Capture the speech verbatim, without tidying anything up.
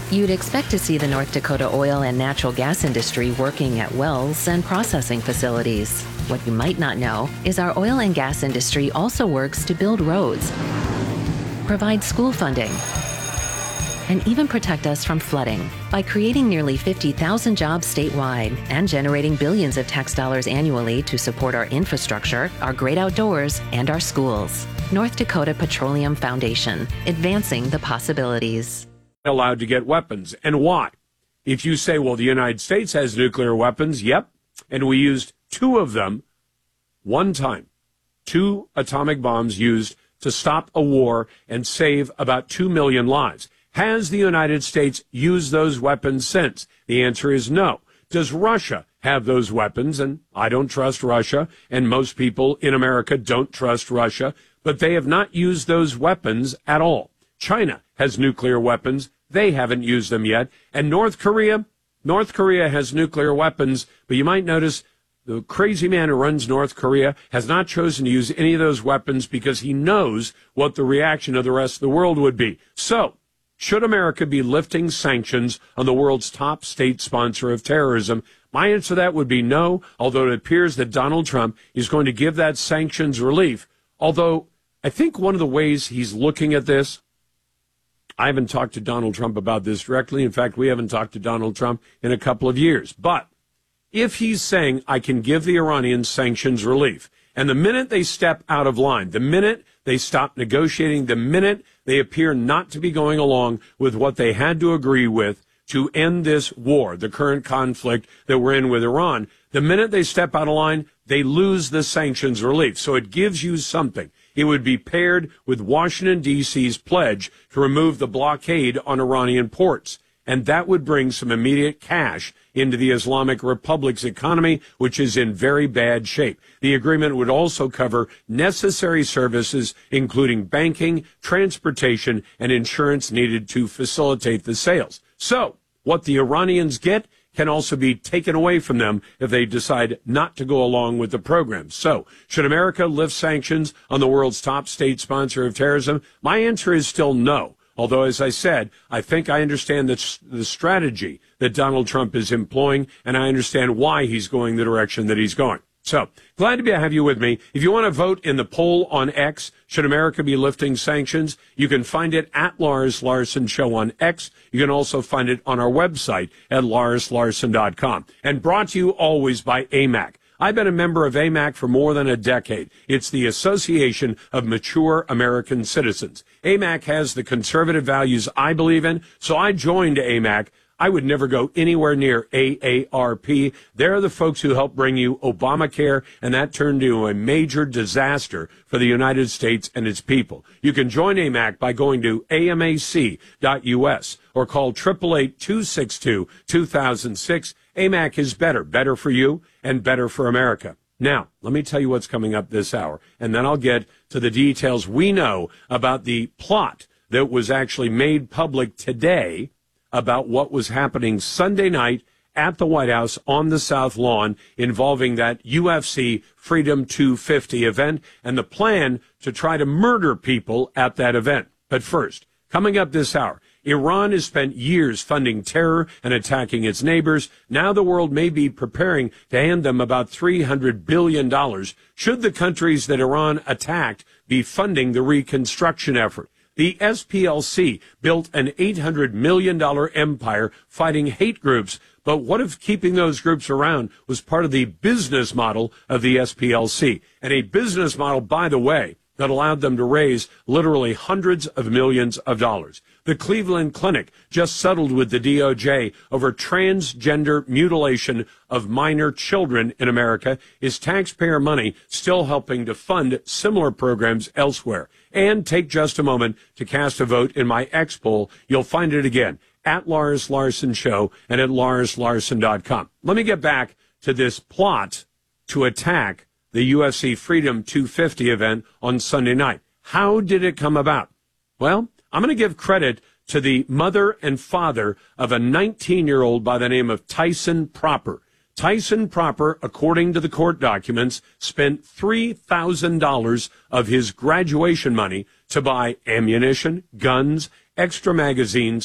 You'd expect to see the North Dakota oil and natural gas industry working at wells and processing facilities. What you might not know is our oil and gas industry also works to build roads, provide school funding, and even protect us from flooding by creating nearly fifty thousand jobs statewide and generating billions of tax dollars annually to support our infrastructure, our great outdoors, and our schools. North Dakota Petroleum Foundation, advancing the possibilities. Allowed to get weapons, and why? If you say, well, the United States has nuclear weapons, yep, and we used two of them one time, two atomic bombs used to stop a war and save about two million lives. Has the United States used those weapons since? The answer is no. Does Russia have those weapons? And I don't trust Russia, and most people in America don't trust Russia, but they have not used those weapons at all. China has nuclear weapons. They haven't used them yet. And North Korea, North Korea has nuclear weapons, but you might notice the crazy man who runs North Korea has not chosen to use any of those weapons because he knows what the reaction of the rest of the world would be. So, should America be lifting sanctions on the world's top state sponsor of terrorism? My answer to that would be no, although it appears that Donald Trump is going to give that sanctions relief. Although I think one of the ways he's looking at this, I haven't talked to Donald Trump about this directly. In fact, we haven't talked to Donald Trump in a couple of years. But if he's saying, I can give the Iranians sanctions relief, and the minute they step out of line, the minute they stop negotiating, the minute they appear not to be going along with what they had to agree with to end this war, the current conflict that we're in with Iran, the minute they step out of line, they lose the sanctions relief. So it gives you something. It would be paired with Washington, D C's pledge to remove the blockade on Iranian ports. And that would bring some immediate cash into the Islamic Republic's economy, which is in very bad shape. The agreement would also cover necessary services, including banking, transportation, and insurance needed to facilitate the sales. So what the Iranians get can also be taken away from them if they decide not to go along with the program. So, should America lift sanctions on the world's top state sponsor of terrorism? My answer is still no. Although, as I said, I think I understand the, the strategy that Donald Trump is employing, and I understand why he's going the direction that he's going. So, glad to be, have you with me. If you want to vote in the poll on X, should America be lifting sanctions, you can find it at Lars Larson Show on X. You can also find it on our website at lars larson dot com. And brought to you always by A M A C. I've been a member of A M A C for more than a decade. It's the Association of Mature American Citizens. A M A C has the conservative values I believe in, so I joined A M A C. I would never go anywhere near A A R P. They're the folks who helped bring you Obamacare, and that turned into a major disaster for the United States and its people. You can join A M A C by going to A M A C dot U S or call eight eight eight, two six two, two thousand six. A M A C is better, better for you and better for America. Now, let me tell you what's coming up this hour, and then I'll get to the details we know about the plot that was actually made public today about what was happening Sunday night at the White House on the South Lawn involving that U F C Freedom two fifty event and the plan to try to murder people at that event. But first, coming up this hour, Iran has spent years funding terror and attacking its neighbors. Now the world may be preparing to hand them about three hundred billion dollars should the countries that Iran attacked be funding the reconstruction effort. The S P L C built an eight hundred million dollars empire fighting hate groups, but what if keeping those groups around was part of the business model of the S P L C? And a business model, by the way, that allowed them to raise literally hundreds of millions of dollars. The Cleveland Clinic just settled with the D O J over transgender mutilation of minor children in America. Is taxpayer money still helping to fund similar programs elsewhere? And take just a moment to cast a vote in my X poll. You'll find it again at Lars Larson Show and at lars larson dot com. Let me get back to this plot to attack the U F C Freedom two fifty event on Sunday night. How did it come about? Well, I'm going to give credit to the mother and father of a nineteen-year-old by the name of Tyson Proper. Tyson Proper, according to the court documents, spent three thousand dollars of his graduation money to buy ammunition, guns, extra magazines,